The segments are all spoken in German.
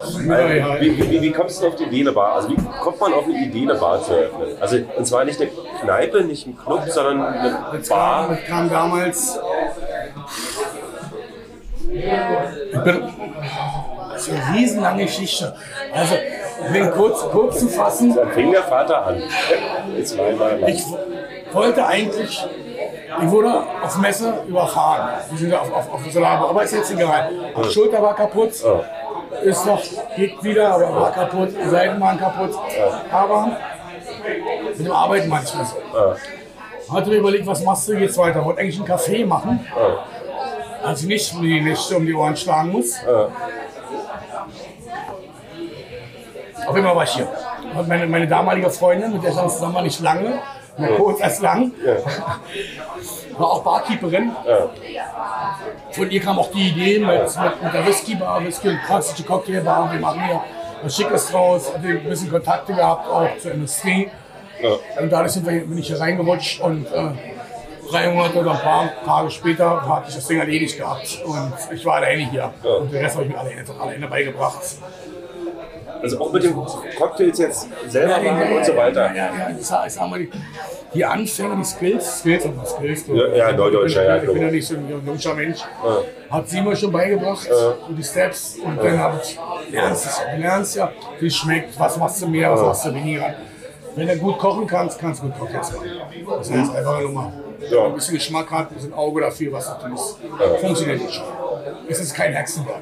Wie kommst du auf die Idee, eine Bar? Also wie kommt man auf eine Idee, eine Bar zu eröffnen? Also und zwar nicht eine Kneipe, nicht ein Club, sondern eine Bar. Das kam damals. Das ist eine riesenlange Geschichte. Also, kurz zu fassen. Dann fing der Vater an. Ich wollte eigentlich, ich wurde auf Messe überfahren. Wir sind auf der Solarbo, aber ist jetzt egal. Die Schulter war kaputt, ist noch, geht wieder, aber war kaputt, die Seiten waren kaputt. Aber mit dem Arbeiten manchmal so. Hatte mir überlegt, was machst du jetzt weiter? Wollte eigentlich einen Café machen, als ich nicht die Nächte um die Ohren schlagen muss. Auf jeden Fall war ich hier. Und meine damalige Freundin, mit der ich dann zusammen war, nicht lange, nur kurz als lang, war auch Barkeeperin. Von ihr kam auch die Idee mit der Whisky-Bar, Whisky und klassische Cocktailbar. Wir machen hier was Schickes draus, hatte ein bisschen Kontakte gehabt, auch zur Industrie. Und dadurch bin ich hier reingerutscht und 3 Monate oder ein paar Tage später hatte ich das Ding erledigt gehabt. Und ich war alleine hier. Und den Rest habe ich mir alleine beigebracht. Also auch mit den Cocktails jetzt selber machen und so weiter. Ja, ich sag mal, die Anfänge, die Skills. Ja, Neudeutscher, ich bin ja nicht so ein junger Mensch. Hat sie mir schon beigebracht, die Steps. Und dann habe ich, du lernst ja, wie es schmeckt, was machst du mehr, was machst du weniger. Wenn du gut kochen kannst, kannst du gut Cocktails machen. Das ist einfach eine Nummer. Wenn man ein bisschen Geschmack hat, ein bisschen Auge dafür, was du tust. Funktioniert nicht schon. Es ist kein Hexenwerk.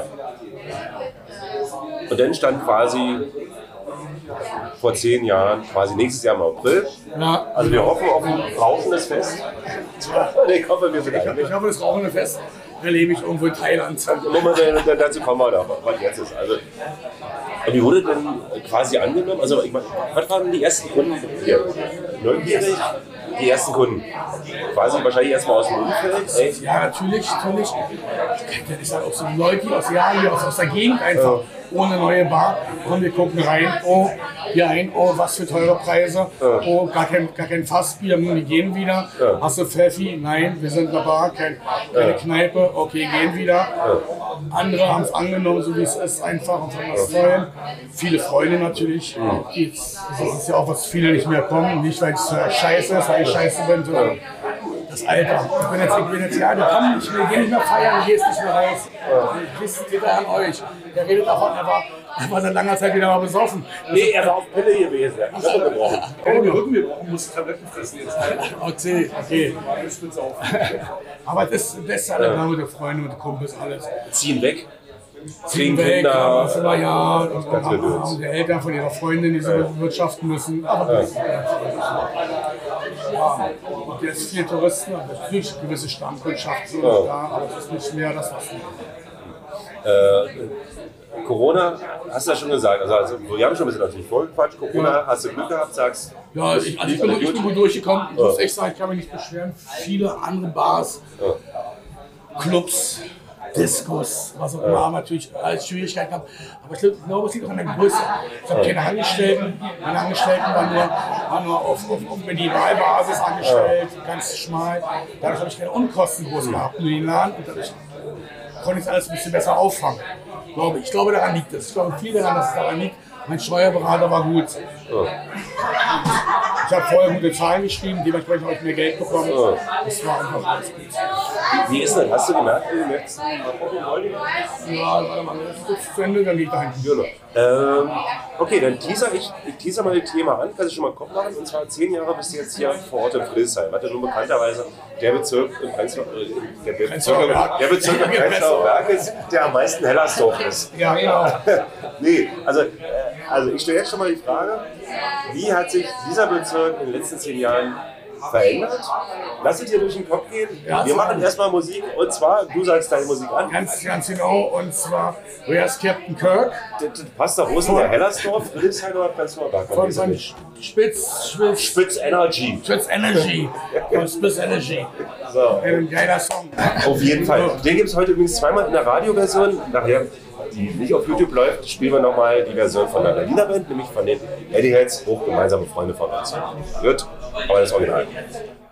Und dann stand quasi vor 10 Jahren, quasi nächstes Jahr im April. Ja. Also wir hoffen auf ein rauschendes Fest. Ich hoffe, wir sind Ich hoffe, das rauchende Fest erlebe ich irgendwo in Thailand. Dazu kommen wir da, was jetzt ist. Also, und wie wurde denn quasi angenommen? Also, ich meine, was waren die ersten Kunden hier? Neugierig? Die ersten Kunden? Quasi wahrscheinlich erstmal aus dem Umfeld? Ja, natürlich. Ich sage auch so Leute aus Jahren, die aus der Gegend einfach. Ohne neue Bar, komm, wir gucken rein, oh, hier ein, oh, was für teure Preise, oh, gar kein Fassbier, wir gehen wieder, hast du Pfeffi? Nein, wir sind eine Bar, keine Kneipe, okay, gehen wieder. Andere haben es angenommen, so wie es ist, einfach und sagen, das toll. Viele Freunde natürlich, das ist ja auch, was viele nicht mehr kommen, nicht weil es scheiße ist, weil ich scheiße bin, sondern das Alter. Ich bin jetzt ja, du kommst nicht mehr, geh nicht mehr feiern, gehst nicht mehr raus. Ich bitte an euch. Der redet davon, er war seit langer Zeit wieder mal besoffen. Nee, er war auf Pille gewesen. Er hat Pille gebrochen. Wenn wir Rücken gebrochen, musst du Tabletten fressen jetzt. Okay. Aber das ist alle da mit den Freunden, mit den Kumpels, alles. Ziehen weg. Ziehen weg, Kinder. Ja, und haben die Eltern von ihrer Freundin, die sie wirtschaften müssen. Aber das und jetzt viele Touristen, natürlich gewisse Stammkundschaft so da, aber es ist nicht mehr das, was Corona, hast du ja schon gesagt, also wir haben schon ein bisschen natürlich vorgequatscht, Corona, hast du Glück gehabt, sagst ja, ich bin gut durchgekommen, ich muss echt sagen, ich kann mich nicht beschweren, viele andere Bars, Clubs, Diskos, was auch immer, natürlich als Schwierigkeiten haben. Aber ich glaube, es liegt auch an der Größe. Ich habe keine Angestellten. Meine Angestellten waren nur auf Minimalbasis angestellt, ganz schmal. Dadurch habe ich keine Unkosten groß gehabt, nur den Laden. Und dadurch konnte ich alles ein bisschen besser auffangen. Ich glaube, daran liegt es. Ich glaube viel daran, dass es daran liegt. Mein Steuerberater war gut. Ich habe vorher gute Zahlen geschrieben, dementsprechend habe ich mehr Geld bekommen. Das war einfach alles gut. Wie ist das? Hast du gemerkt, wie du jetzt? Ja, warte mal, das ist kurz zu Ende, dann gehe ich da hinten. Okay, dann teaser mal das Thema an, kannst du schon mal Kopf machen. Und zwar 10 Jahre bist du jetzt hier vor Ort in Friedrichshain. Was ja nun bekannterweise der Bezirk im Prenzlauer Berg ist, der am meisten Hellersdorf ist. Ja, genau. Nee, also ich stelle jetzt schon mal die Frage, wie hat sich dieser Bezirk in den letzten 10 Jahren verändert? Lass es dir durch den Kopf gehen. Ja, wir machen erstmal Musik und zwar, du sagst deine Musik an. Ganz genau, und zwar Where's Captain Kirk? Das passt doch, wo ist denn der Hellersdorf, Friedrichshain oder Prenzlauer Berg? Von Spitz Energy. Spitz Energy. Von Spitz Energy. So. Ein geiler Song. Auf jeden Fall. Den gibt es heute übrigens zweimal in der Radioversion. Nachher, die nicht auf YouTube läuft, spielen wir nochmal die Version von der Berliner Band, nämlich von den Eddieheads, hoch gemeinsame Freunde von uns. Gut, aber das Original.